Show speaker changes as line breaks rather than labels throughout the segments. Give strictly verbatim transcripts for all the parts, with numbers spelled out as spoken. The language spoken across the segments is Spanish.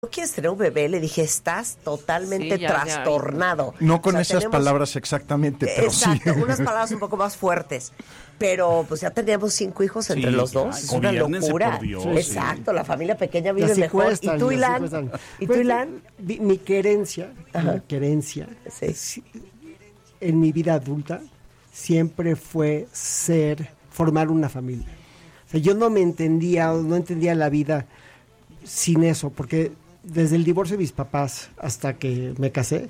¿no quieres tener un bebé? Le dije, estás totalmente sí, ya, trastornado.
Ya. No con o sea, esas tenemos, palabras exactamente, pero
exacto,
sí.
unas palabras un poco más fuertes. Pero pues ya teníamos cinco hijos entre sí, los dos. Ay, es una locura. Por Dios, exacto, sí. La familia pequeña vive mejor.
Cuestan,
¿Y tú, Ilan? ¿Y tú, Ilan?
Mi, mi querencia, Ajá. mi querencia sí. en mi vida adulta siempre fue ser, formar una familia. O sea, yo no me entendía, no entendía la vida sin eso, porque desde el divorcio de mis papás hasta que me casé,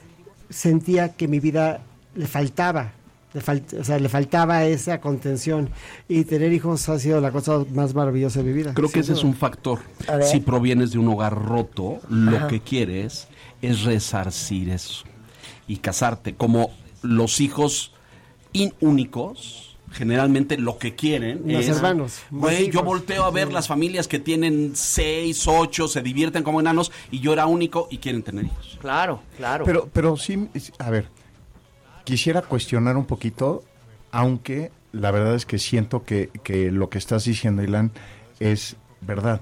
sentía que mi vida le faltaba, le falt, o sea, le faltaba esa contención, y tener hijos ha sido la cosa más maravillosa de mi vida.
Creo que ese es un factor. Si provienes de un hogar roto, lo Ajá. que quieres es resarcir eso y casarte. Como los hijos inúnicos, generalmente lo que quieren
los
es...
hermanos.
Güey, yo volteo a ver sí. las familias que tienen seis, ocho, se divierten como enanos, y yo era único y quieren tener hijos.
Claro, claro.
Pero, pero sí, a ver, quisiera cuestionar un poquito, aunque la verdad es que siento que, que lo que estás diciendo, Ilan, es verdad,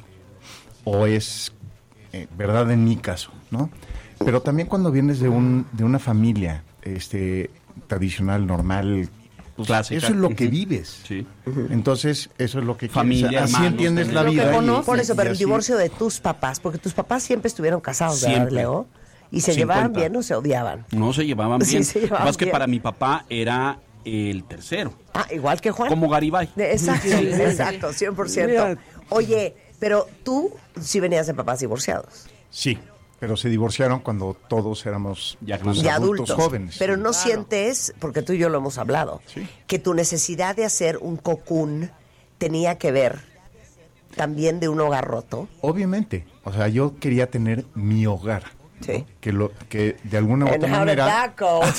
o es eh, verdad en mi caso, ¿no? Pero también cuando vienes de un de una familia este tradicional, normal, pues clásica, eso es lo que vives. Sí. Entonces, eso es lo que
familia,
quieres. Así
hermanos,
entiendes la vida.
Y, por eso, pero el divorcio de tus papás, porque tus papás siempre estuvieron casados, ¿verdad, Leo? ¿Y se cincuenta. Llevaban bien o se odiaban?
No, se llevaban bien.
Sí, se llevaban
Más
bien.
que para mi papá era el tercero.
Ah, igual que Juan.
Como Garibay.
Exacto, sí, exacto, cien por ciento. Oye, pero tú sí venías de papás divorciados.
Sí. Pero se divorciaron cuando todos éramos
ya
adultos,
adultos
jóvenes.
Pero no claro. sientes, porque tú y yo lo hemos hablado, ¿sí? que tu necesidad de hacer un cocún tenía que ver también de un hogar roto.
Obviamente. O sea, yo quería tener mi hogar.
Sí.
¿no? Que, lo, que de alguna u otra
And
manera...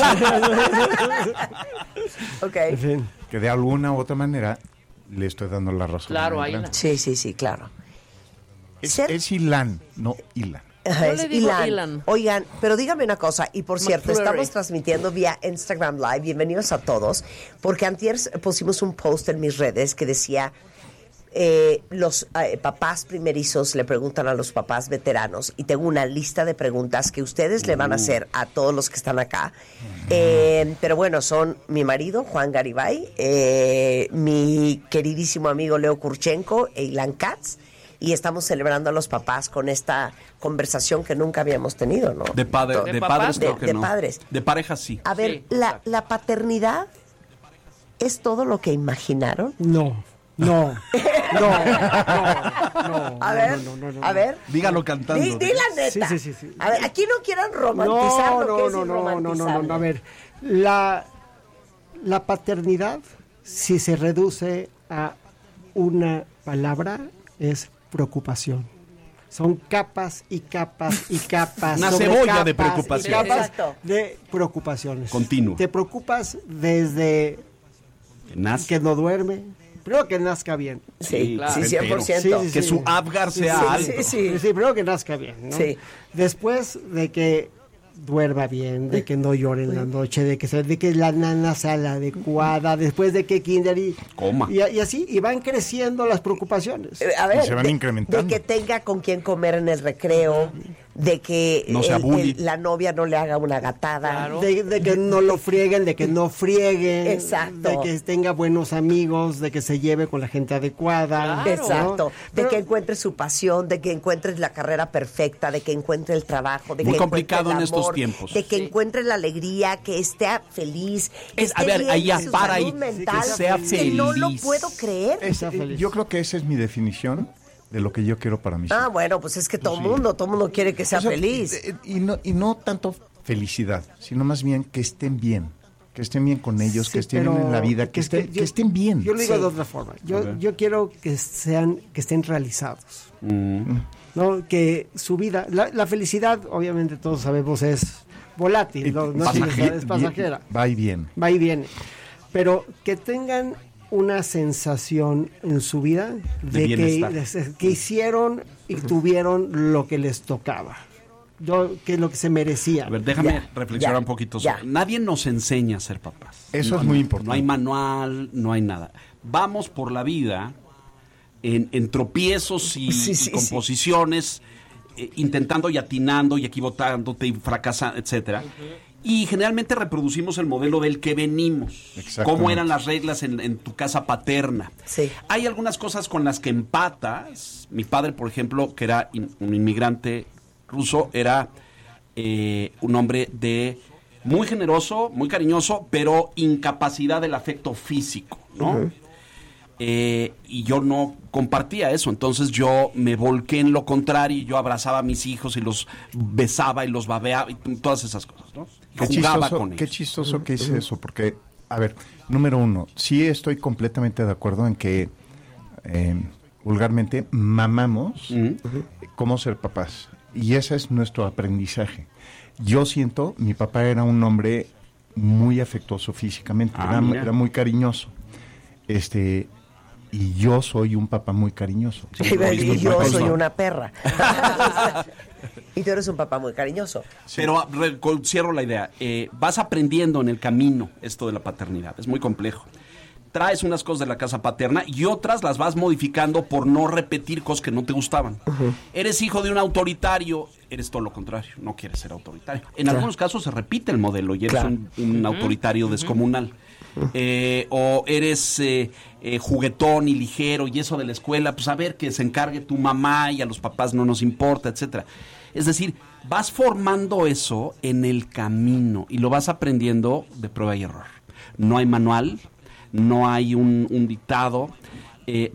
okay.
En fin, que de alguna u otra manera le estoy dando la razón.
Claro, ahí.
Sí, sí, sí, claro.
Es, Ser... es Ilan, no Ilan.
Yo le digo Ilan. Ilan. Oigan, pero dígame una cosa, y por cierto, McFlurry. Estamos transmitiendo vía Instagram Live, bienvenidos a todos, porque antier pusimos un post en mis redes que decía, eh, los eh, papás primerizos le preguntan a los papás veteranos, y tengo una lista de preguntas que ustedes uh. le van a hacer a todos los que están acá, uh. eh, pero bueno, son mi marido, Juan Garibay, eh, mi queridísimo amigo Leo Kurchenko e Ilan Katz, y estamos celebrando a los papás con esta conversación que nunca habíamos tenido, ¿no?
De, padre, de,
¿De
padres
de,
creo que
de
no.
padres.
De parejas sí.
A ver,
sí,
la, ¿la paternidad es todo lo que imaginaron?
No, no, no, no, no.
A ver,
no, no, no, no,
a ver.
Dígalo cantando.
Di, di la neta.
Sí, sí, sí, sí.
A ver, aquí no quieran romantizar
no,
lo
no,
que es
no, no, no, no, no, no, a ver, la, la paternidad, si se reduce a una palabra, es preocupación. Son capas y capas y capas.
Una cebolla de preocupación.
Capas de preocupaciones.
Continuo.
Te preocupas desde
que, nace.
que no duerme. Primero que nazca bien.
Sí, sí, claro. sí cien por ciento.
Sí, sí, que sí. Su Apgar sea
sí,
alto.
Sí, sí.
sí, primero que nazca bien, ¿no?
Sí.
Después de que duerma bien, de que no llore en la noche, de que se, de que la nana sea la adecuada, después de que kinder y
coma
y, y así y van creciendo las preocupaciones.
A ver,
y se van
de,
incrementando.
De que tenga con quien comer en el recreo, de que
no sea
el, el, la novia no le haga una gatada,
claro.
de, de que no lo frieguen, de que no frieguen,
exacto,
de que tenga buenos amigos, de que se lleve con la gente adecuada,
claro. Exacto, ¿no? De
Pero,
que encuentre su pasión, de que encuentre la carrera perfecta, de que encuentre el trabajo, de
muy
que
complicado
encuentre el amor,
en estos tiempos,
de que
sí.
encuentre la alegría, que esté feliz, que
es,
esté
a ver,
bien,
ahí
que
para ahí,
mental,
que sea
que
feliz.
no lo puedo creer.
Es, yo creo que esa es mi definición de lo que yo quiero para mis hijos.
Ah, bueno, pues es que todo
sí.
mundo, todo mundo quiere que sea
o sea,
feliz.
Y, y, no, y no tanto felicidad, sino más bien que estén bien, que estén bien con ellos,
sí,
que estén bien en la vida, que, que, estén, yo, que estén bien.
Yo lo digo
sí.
de otra forma. Yo, okay. yo quiero que sean, que estén realizados.
Mm.
¿No? Que su vida, la, la felicidad, obviamente todos sabemos, es volátil, no, no
pasaje,
es pasajera.
Va y viene.
Va y viene. Pero que tengan una sensación en su vida de, de que, de, que hicieron y tuvieron lo que les tocaba, yo, que es lo que se merecía.
A ver, déjame
ya,
reflexionar
ya,
un poquito.
Ya.
Nadie nos enseña a ser papás.
Eso
no,
es muy importante.
No hay manual, no hay nada. Vamos por la vida en, en tropiezos y,
sí, sí,
y composiciones.
Sí.
eh, intentando y atinando y equivocándote y fracasando, etcétera. Uh-huh. Y generalmente reproducimos el modelo del que venimos. Cómo eran las reglas en, en tu casa paterna.
Sí.
Hay algunas cosas con las que empatas. Mi padre, por ejemplo, que era in, un inmigrante ruso, era eh, un hombre de muy generoso, muy cariñoso, pero incapacidad del afecto físico, ¿no? Uh-huh. Eh, y yo no compartía eso, entonces yo me volqué en lo contrario, yo abrazaba a mis hijos y los besaba y los babeaba y todas esas cosas, ¿no?
Qué
Jugaba
chistoso,
con ellos.
Qué chistoso que hice eso, porque, a ver, número uno, sí estoy completamente de acuerdo en que eh, vulgarmente mamamos uh-huh. cómo ser papás, y ese es nuestro aprendizaje. Yo siento, mi papá era un hombre muy afectuoso físicamente,
ah,
era, era muy cariñoso, este... Y yo soy un papá muy cariñoso.
Sí, y yo soy una perra. Y tú eres un papá muy cariñoso.
Sí. Pero re, cierro la idea. Eh, vas aprendiendo en el camino esto de la paternidad. Es muy complejo. Traes unas cosas de la casa paterna y otras las vas modificando por no repetir cosas que no te gustaban. Uh-huh. Eres hijo de un autoritario, eres todo lo contrario. No quieres ser autoritario. En claro. algunos casos se repite el modelo y eres claro. un, un uh-huh. autoritario uh-huh. descomunal. Eh, o eres eh, eh, juguetón y ligero y eso de la escuela, pues a ver que se encargue tu mamá y a los papás no nos importa, etcétera. Es decir, vas formando eso en el camino y lo vas aprendiendo de prueba y error. No hay manual, no hay un, un dictado. Eh,